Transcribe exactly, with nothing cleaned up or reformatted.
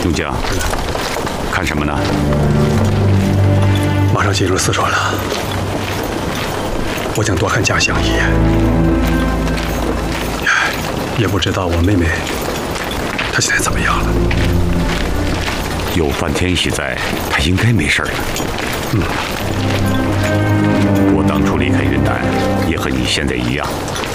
用将，看什么呢？ 马上进入四川了，我想多看家乡一眼。也不知道我妹妹她现在怎么样了。 有范天喜在，她应该没事了。嗯，我当初离开云南，也和你现在一样，